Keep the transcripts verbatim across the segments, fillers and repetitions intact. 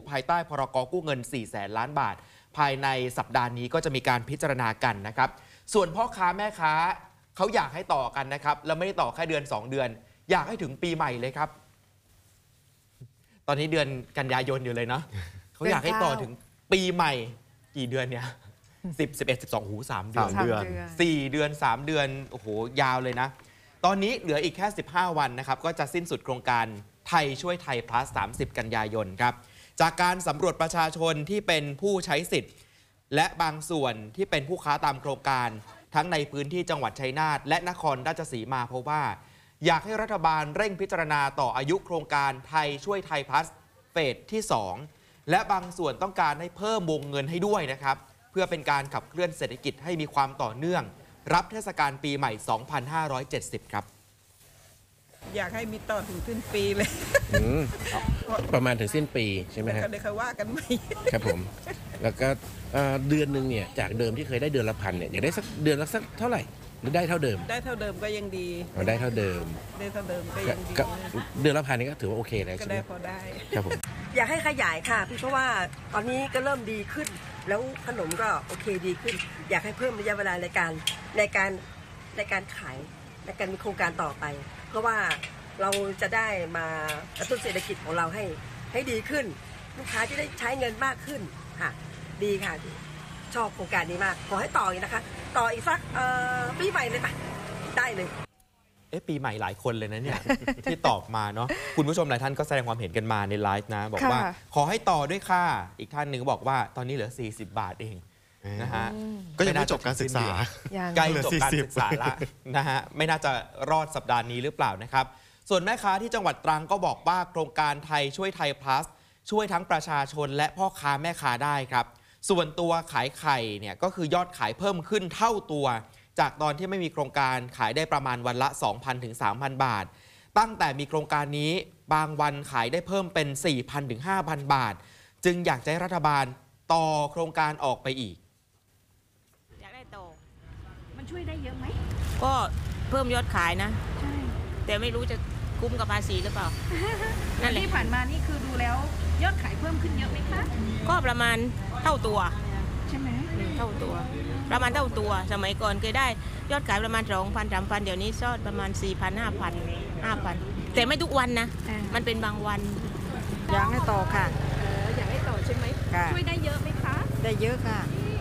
ภายใต้พรกกู้เงินสี่แสนล้านบาทภายในสัปดาห์นี้ก็จะมีการพิจารณากันนะครับส่วนพ่อค้าแม่ค้าเขาอยากให้ต่อกันนะครับแล้วไม่ได้ต่อแค่เดือนสองเดือนอยากให้ถึงปีใหม่เลยครับตอนนี้เดือนกันยายนอยู่เลยเนาะเขาอยากให้ต่อถึงปีใหม่กี่เดือนเนี่ยสิบ สิบเอ็ด สิบสองหูสามเดือนสี่เดือนสามเดือนโอ้โหยาวเลยนะตอนนี้เหลืออีกแค่สิบห้าวันนะครับก็จะสิ้นสุดโครงการไทยช่วยไทย plus สามสิบกันยายนครับจากการสำรวจประชาชนที่เป็นผู้ใช้สิทธิ์และบางส่วนที่เป็นผู้ค้าตามโครงการทั้งในพื้นที่จังหวัดชัยนาทและนครราชสีมาพบว่าอยากให้รัฐบาลเร่งพิจารณาต่ออายุโครงการไทยช่วยไทย plus เฟสที่สองและบางส่วนต้องการให้เพิ่มวงเงินให้ด้วยนะครับเพื่อเป็นการขับเคลื่อนเศรษฐกิจให้มีความต่อเนื่องรับเทศกาลปีใหม่ สองพันห้าร้อยเจ็ดสิบ ครับอยากให้มีต่อถึงสิ้นปีเลยประมาณถึงสิ้นปีใช่ไหมครับเดี๋ยวเขาว่ากันไหมครับผมแล้วก็เดือนหนึ่งเนี่ยจากเดิมที่เคยได้เดือนละพันเนี่ยอยากได้สักเดือนละสักเท่าไหร่หรือได้เท่าเดิมได้เท่าเดิมก็ยังดีได้เท่าเดิมได้เท่าเดิมก็ยังดีเดือนละพันนี่ก็ถือว่าโอเคแล้วใช่ไหมก็ได้พอได้ครับผมอยากให้ขยายค่ะพี่เพราะว่าตอนนี้ก็เริ่มดีขึ้นแล้วขนมก็โอเคดีขึ้นอยากให้เพิ่มระยะเวลาในการในการในการขายในการมีโครงการต่อไปเพราะว่าเราจะได้มากระตุ้นเศรษฐกิจของเราให้ให้ดีขึ้นลูกค้าจะได้ใช้เงินมากขึ้นค่ะดีค่ะชอบโครงการนี้มากขอให้ต่ออีกนะคะต่ออีกสักปีใหม่เลยป่ะได้เลยเอ๊ะปีใหม่หลายคนเลยนะเนี่ย ที่ตอบมาเนาะคุณผู้ชมหลายท่านก็แสดงความเห็นกันมาในไลฟ์นะบอกว่าขอให้ต่อด้วยค่ะอีกท่านหนึ่งก็บอกว่าตอนนี้เหลือสี่สิบบาทเองนะฮะก็ยังไม่จบการศึกษาใกล้จบการศึกษาละนะฮะไม่น่าจะรอดสัปดาห์นี้หรือเปล่านะครับส่วนแม่ค้าที่จังหวัดตรังก็บอกว่าโครงการไทยช่วยไทย plus ช่วยทั้งประชาชนและพ่อค้าแม่ค้าได้ครับส่วนตัวขายไข่เนี่ยก็คือยอดขายเพิ่มขึ้นเท่าตัวจากตอนที่ไม่มีโครงการขายได้ประมาณวันละ สองพัน ถึง สามพัน บาทตั้งแต่มีโครงการนี้บางวันขายได้เพิ่มเป็น สี่พัน ถึง ห้าพัน บาทจึงอยากให้รัฐบาลต่อโครงการออกไปอีกอยากได้ต่อมันช่วยได้เยอะไหมก็เพิ่มยอดขายนะใช่แต่ไม่รู้จะคุ้มกับภาษีหรือเปล่านั่นแหละที่ผ่านมานี่คือดูแล้วยอดขายเพิ่มขึ้นเยอะไหมคะก็ประมาณเท่าตัวใช่ไหมเท่าตัวประมาณเท่าตัวสมัยก่อนเคยได้ยอดขายประมาณสองพันสามพันเดี๋ยวนี้ยอดประมาณสี่พันห้าพันห้าพันแต่ไม่ทุกวันนะมันเป็นบางวันอยากให้ต่อค่ะอยากให้ต่อใช่ไหมช่วยได้เยอะไหมคะได้เยอะค่ะ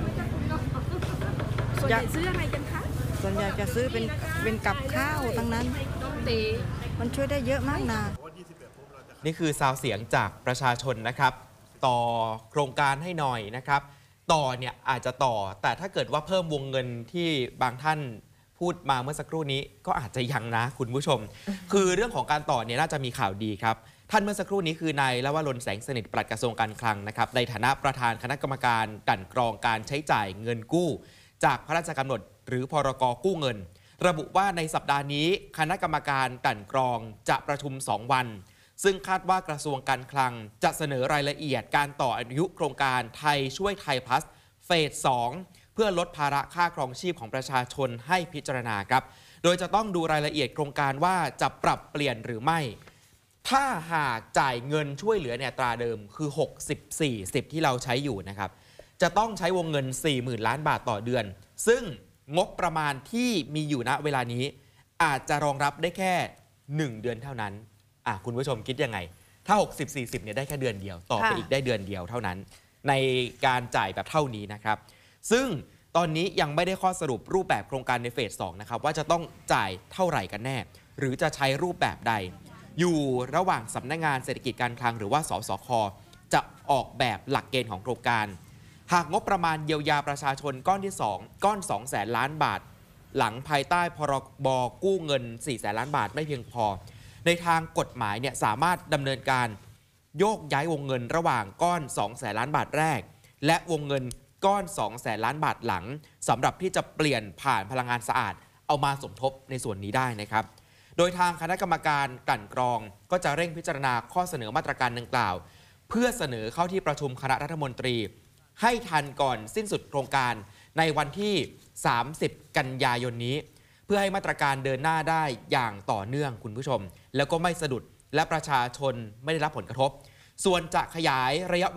ส่วนใหญ่ซื้ออะไรกันคะส่วนใหญ่จะซื้อเป็นเป็นกับข้าวทั้งนั้นมันช่วยได้เยอะมากนะนี่คือซาวเสียงจากประชาชนนะครับต่อโครงการให้หน่อยนะครับต่อเนี่ยอาจจะต่อแต่ถ้าเกิดว่าเพิ่มวงเงินที่บางท่านพูดมาเมื่อสักครู่นี้ก็อาจจะยังนะคุณผู้ชม คือเรื่องของการต่อเนี่ยน่าจะมีข่าวดีครับท่านเมื่อสักครู่นี้คือนายลวรนแสงสนิทปลัดกระทรวงการคลังนะครับในฐานะประธานคณะกรรมการกลั่นกรองการใช้จ่ายเงินกู้จากพระราชกำหนดหรือพรกกู้เงินระบุว่าในสัปดาห์นี้คณะกรรมการกลั่นกรองจะประชุมสองวันซึ่งคาดว่ากระทรวงการคลังจะเสนอรายละเอียดการต่ออายุโครงการไทยช่วยไทย plus เฟสสองเพื่อลดภาระค่าครองชีพของประชาชนให้พิจารณาครับโดยจะต้องดูรายละเอียดโครงการว่าจะปรับเปลี่ยนหรือไม่ถ้าหากจ่ายเงินช่วยเหลือในอัตราเดิมคือหกสิบ สี่สิบที่เราใช้อยู่นะครับจะต้องใช้วงเงิน สี่หมื่น ล้านบาทต่อเดือนซึ่งงบประมาณที่มีอยู่ณเวลานี้อาจจะรองรับได้แค่หนึ่งเดือนเท่านั้นอ่ะคุณผู้ชมคิดยังไงถ้าหกสิบ สี่สิบเนี่ยได้แค่เดือนเดียวต่อไปอีกได้เดือนเดียวเท่านั้นในการจ่ายแบบเท่านี้นะครับซึ่งตอนนี้ยังไม่ได้ข้อสรุปรูปแบบโครงการในเฟสสองนะครับว่าจะต้องจ่ายเท่าไหร่กันแน่หรือจะใช้รูปแบบใดอยู่ระหว่างสำนักงานเศรษฐกิจการคลังหรือว่าสสค.จะออกแบบหลักเกณฑ์ของโครงการหากงบประมาณเยียวยาประชาชนก้อนที่สองก้อนสองแสนล้านบาทหลังภายใต้พรบกู้เงินสี่แสนล้านบาทไม่เพียงพอในทางกฎหมายเนี่ยสามารถดำเนินการโยกย้ายวงเงินระหว่างก้อนสองแสนล้านบาทแรกและวงเงินก้อนสองแสนล้านบาทหลังสำหรับที่จะเปลี่ยนผ่านพลังงานสะอาดเอามาสมทบในส่วนนี้ได้นะครับโดยทางคณะกรรมการกลั่นกรองก็จะเร่งพิจารณาข้อเสนอมาตรการดังกล่าวเพื่อเสนอเข้าที่ประชุมคณะรัฐมนตรีให้ทันก่อนสิ้นสุดโครงการในวันที่สามสิบกันยายนนี้เพื่อให้มาตรการเดินหน้าได้อย่างต่อเนื่องคุณผู้ชมแล้วก็ไม่สะดุดและประชาชนไม่ได้รับผลกระทบส่วนจะขยายระยะ